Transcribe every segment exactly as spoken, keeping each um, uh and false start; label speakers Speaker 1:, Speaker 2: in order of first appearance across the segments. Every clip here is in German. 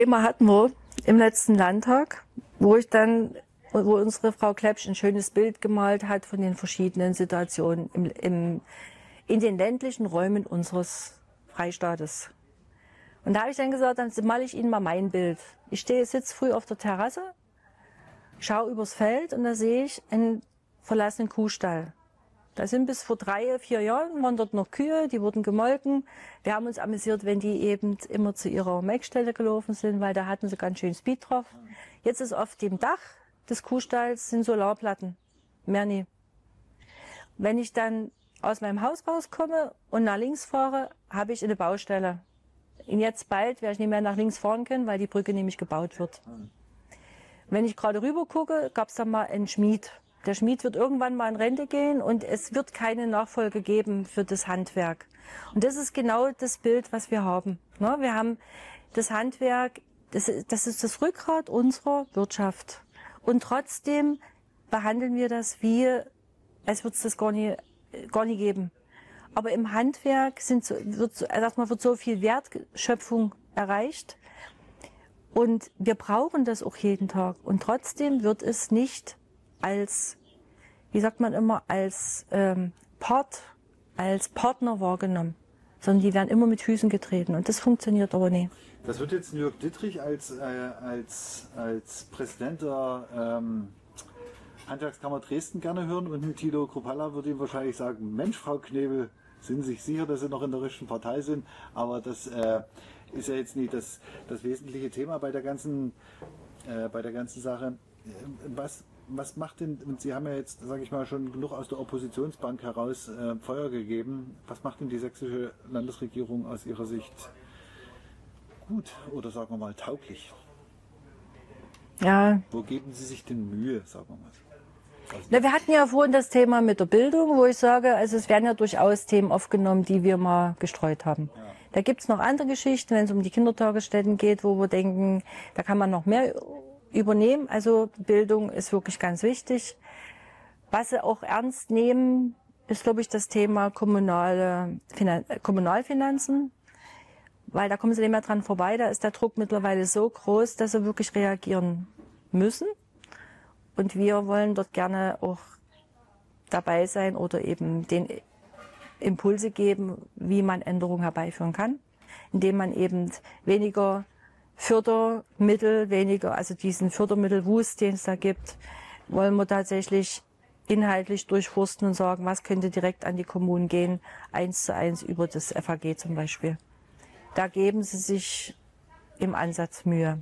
Speaker 1: Immer hatten wir im letzten Landtag, wo ich dann, wo unsere Frau Klepsch ein schönes Bild gemalt hat von den verschiedenen Situationen im, im, in den ländlichen Räumen unseres Freistaates. Und da habe ich dann gesagt, dann male ich Ihnen mal mein Bild. Ich stehe, sitze früh auf der Terrasse, schaue übers Feld und da sehe ich einen verlassenen Kuhstall. Da sind bis vor drei, vier Jahren waren dort noch Kühe, die wurden gemolken. Wir haben uns amüsiert, wenn die eben immer zu ihrer Melkstelle gelaufen sind, weil da hatten sie ganz schön Speed drauf. Jetzt ist auf dem Dach des Kuhstalls sind Solarplatten, mehr nie. Wenn ich dann aus meinem Haus rauskomme und nach links fahre, habe ich eine Baustelle. Und jetzt bald werde ich nicht mehr nach links fahren können, weil die Brücke nämlich gebaut wird. Wenn ich gerade rüber gucke, gab es da mal einen Schmied. Der Schmied wird irgendwann mal in Rente gehen und es wird keine Nachfolge geben für das Handwerk. Und das ist genau das Bild, was wir haben. Wir haben das Handwerk, das ist das Rückgrat unserer Wirtschaft. Und trotzdem behandeln wir das wie, als würde es das gar nicht, gar nicht geben. Aber im Handwerk sind so, wird, so, also wird so viel Wertschöpfung erreicht. Und wir brauchen das auch jeden Tag. Und trotzdem wird es nicht als, wie sagt man immer, als ähm, Part, als Partner wahrgenommen, sondern die werden immer mit Füßen getreten und das funktioniert aber nicht.
Speaker 2: Das wird jetzt Jörg Dittrich als, äh, als, als Präsident der ähm, Handwerkskammer Dresden gerne hören und Thilo Kruppalla würde ihm wahrscheinlich sagen, Mensch, Frau Knebel, sind Sie sich sicher, dass Sie noch in der richtigen Partei sind, aber das äh, ist ja jetzt nicht das, das wesentliche Thema bei der ganzen, äh, bei der ganzen Sache. Was Was macht denn, und Sie haben ja jetzt, sage ich mal, schon genug aus der Oppositionsbank heraus äh, Feuer gegeben, was macht denn die sächsische Landesregierung aus Ihrer Sicht gut oder sagen wir mal tauglich?
Speaker 1: Ja.
Speaker 2: Wo geben Sie sich denn Mühe, sagen wir mal?
Speaker 1: Na, wir hatten ja vorhin das Thema mit der Bildung, wo ich sage, also es werden ja durchaus Themen aufgenommen, die wir mal gestreut haben. Ja. Da gibt es noch andere Geschichten, wenn es um die Kindertagesstätten geht, wo wir denken, da kann man noch mehr übernehmen. Also Bildung ist wirklich ganz wichtig. Was sie auch ernst nehmen, ist, glaube ich, das Thema kommunale Finan- Kommunalfinanzen. Weil da kommen sie nicht mehr dran vorbei. Da ist der Druck mittlerweile so groß, dass sie wirklich reagieren müssen. Und wir wollen dort gerne auch dabei sein oder eben den Impulse geben, wie man Änderungen herbeiführen kann, indem man eben weniger Fördermittel, weniger, also diesen Fördermittelwust, den es da gibt, wollen wir tatsächlich inhaltlich durchforsten und sagen, was könnte direkt an die Kommunen gehen, eins zu eins über das F A G zum Beispiel. Da geben sie sich im Ansatz Mühe.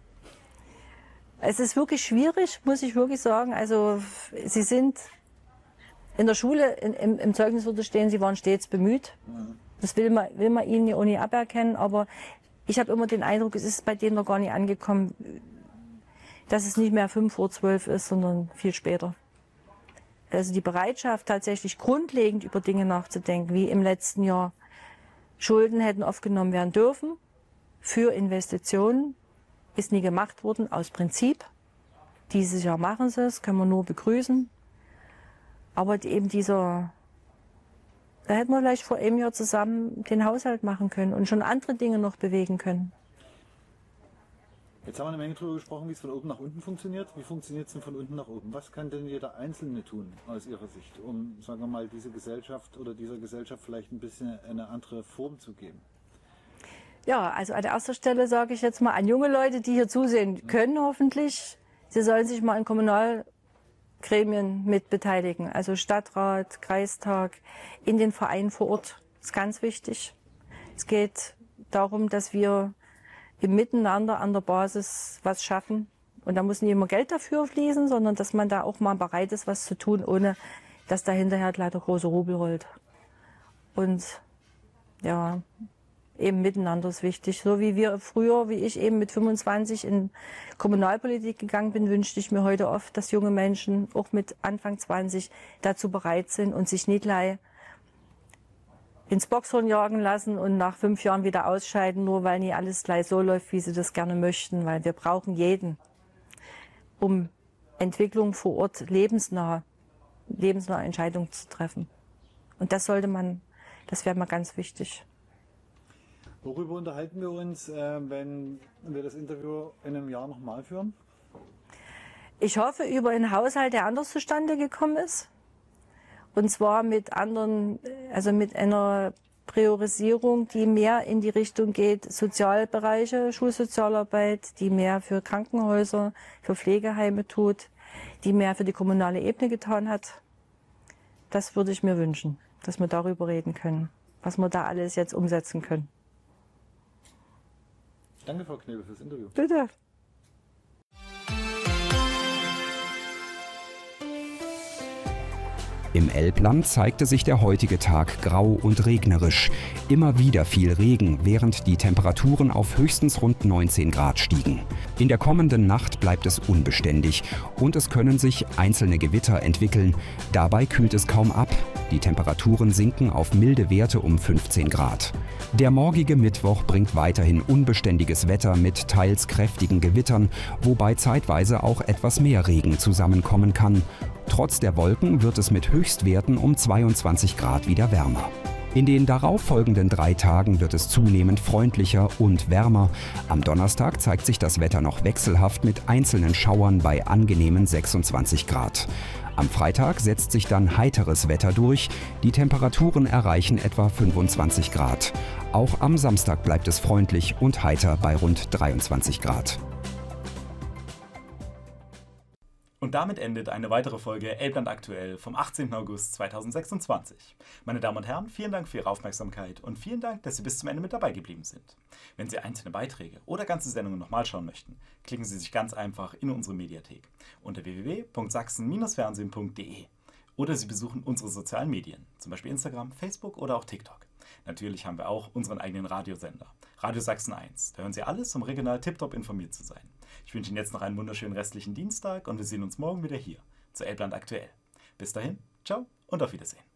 Speaker 1: Es ist wirklich schwierig, muss ich wirklich sagen. Also sie sind in der Schule, in, im, im Zeugnis würde stehen, sie waren stets bemüht. Das will man, will man ihnen ja auch nicht aberkennen, aber ich habe immer den Eindruck, es ist bei denen noch gar nicht angekommen, dass es nicht mehr fünf vor zwölf ist, sondern viel später. Also die Bereitschaft, tatsächlich grundlegend über Dinge nachzudenken, wie im letzten Jahr Schulden hätten aufgenommen werden dürfen für Investitionen, ist nie gemacht worden, aus Prinzip. Dieses Jahr machen sie es, können wir nur begrüßen. Aber eben dieser, da hätten wir vielleicht vor einem Jahr zusammen den Haushalt machen können und schon andere Dinge noch bewegen können.
Speaker 2: Jetzt haben wir eine Menge darüber gesprochen, wie es von oben nach unten funktioniert. Wie funktioniert es denn von unten nach oben? Was kann denn jeder Einzelne tun aus Ihrer Sicht, um, sagen wir mal, diese Gesellschaft oder dieser Gesellschaft vielleicht ein bisschen eine andere Form zu geben?
Speaker 1: Ja, also an erster Stelle sage ich jetzt mal an junge Leute, die hier zusehen können hoffentlich, sie sollen sich mal in Kommunalgremien mit beteiligen. Also Stadtrat, Kreistag, in den Vereinen vor Ort. Das ist ganz wichtig. Es geht darum, dass wir im Miteinander an der Basis was schaffen. Und da muss nicht immer Geld dafür fließen, sondern dass man da auch mal bereit ist, was zu tun, ohne dass da hinterher leider große Rubel rollt. Und ja, eben miteinander ist wichtig. So wie wir früher, wie ich eben mit fünfundzwanzig in Kommunalpolitik gegangen bin, wünschte ich mir heute oft, dass junge Menschen auch mit Anfang zwanzig dazu bereit sind und sich nicht gleich ins Boxhorn jagen lassen und nach fünf Jahren wieder ausscheiden, nur weil nicht alles gleich so läuft, wie sie das gerne möchten. Weil wir brauchen jeden, um Entwicklung vor Ort lebensnah, lebensnahe Entscheidungen zu treffen. Und das sollte man, das wäre mal ganz wichtig.
Speaker 2: Worüber unterhalten wir uns, äh, wenn wir das Interview in einem Jahr nochmal führen?
Speaker 1: Ich hoffe über einen Haushalt, der anders zustande gekommen ist. Und zwar mit anderen, also mit einer Priorisierung, die mehr in die Richtung geht, Sozialbereiche, Schulsozialarbeit, die mehr für Krankenhäuser, für Pflegeheime tut, die mehr für die kommunale Ebene getan hat. Das würde ich mir wünschen, dass wir darüber reden können, was wir da alles jetzt umsetzen können.
Speaker 2: Danke, Frau Knebel, fürs Interview.
Speaker 1: Bitte.
Speaker 3: Im Elbland zeigte sich der heutige Tag grau und regnerisch. Immer wieder fiel Regen, während die Temperaturen auf höchstens rund neunzehn Grad stiegen. In der kommenden Nacht bleibt es unbeständig und es können sich einzelne Gewitter entwickeln. Dabei kühlt es kaum ab. Die Temperaturen sinken auf milde Werte um fünfzehn Grad. Der morgige Mittwoch bringt weiterhin unbeständiges Wetter mit teils kräftigen Gewittern, wobei zeitweise auch etwas mehr Regen zusammenkommen kann. Trotz der Wolken wird es mit Höchstwerten um zweiundzwanzig Grad wieder wärmer. In den darauffolgenden drei Tagen wird es zunehmend freundlicher und wärmer. Am Donnerstag zeigt sich das Wetter noch wechselhaft mit einzelnen Schauern bei angenehmen sechsundzwanzig Grad. Am Freitag setzt sich dann heiteres Wetter durch. Die Temperaturen erreichen etwa fünfundzwanzig Grad. Auch am Samstag bleibt es freundlich und heiter bei rund dreiundzwanzig Grad.
Speaker 4: Und damit endet eine weitere Folge Elbland aktuell vom achtzehnten August zweitausendsechsundzwanzig. Meine Damen und Herren, vielen Dank für Ihre Aufmerksamkeit und vielen Dank, dass Sie bis zum Ende mit dabei geblieben sind. Wenn Sie einzelne Beiträge oder ganze Sendungen nochmal schauen möchten, klicken Sie sich ganz einfach in unsere Mediathek unter w w w punkt sachsen Bindestrich fernsehen punkt d e oder Sie besuchen unsere sozialen Medien, zum Beispiel Instagram, Facebook oder auch TikTok. Natürlich haben wir auch unseren eigenen Radiosender, Radio Sachsen eins. Da hören Sie alles, um regional tiptop informiert zu sein. Ich wünsche Ihnen jetzt noch einen wunderschönen restlichen Dienstag und wir sehen uns morgen wieder hier zu Elbland aktuell. Bis dahin, ciao und auf Wiedersehen.